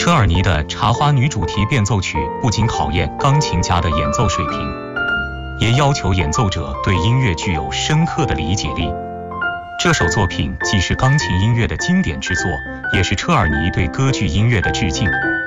车尔尼的《茶花女》主题变奏曲不仅考验钢琴家的演奏水平，也要求演奏者对音乐具有深刻的理解力。这首作品既是钢琴音乐的经典之作，也是车尔尼对歌剧音乐的致敬。